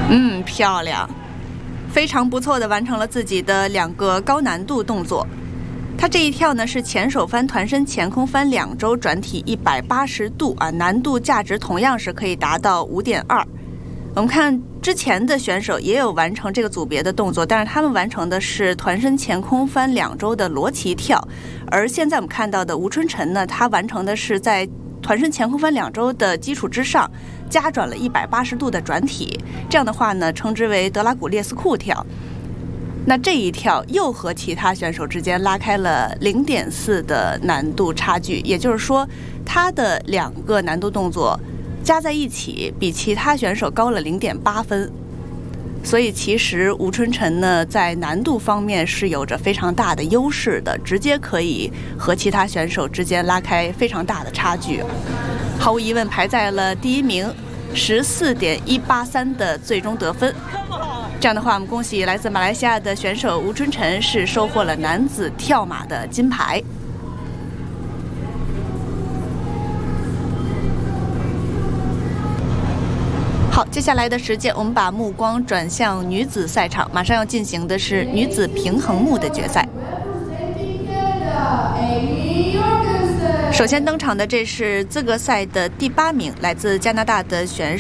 漂亮，非常不错的完成了自己的2个高难度动作。他这一跳呢是前手翻、团身前空翻2周，转体180度啊，难度价值同样是可以达到5.2。我们看之前的选手也有完成这个组别的动作，但是他们完成的是团身前空翻2周的罗琦跳，而现在我们看到的吴春晨呢，他完成的是在团身前空翻2周的基础之上加转了180度的转体，这样的话呢称之为德拉古列斯库跳。那这一跳又和其他选手之间拉开了0.4的难度差距，也就是说他的2个难度动作加在一起比其他选手高了0.8分。所以其实吴春晨呢在难度方面是有着非常大的优势的，直接可以和其他选手之间拉开非常大的差距，毫无疑问排在了第1名，14.183的最终得分。这样的话，我们恭喜来自马来西亚的选手吴春晨是收获了男子跳马的金牌。好，接下来的时间我们把目光转向女子赛场，马上要进行的是女子平衡木的决赛。首先登场的这是资格赛的第8名，来自加拿大的选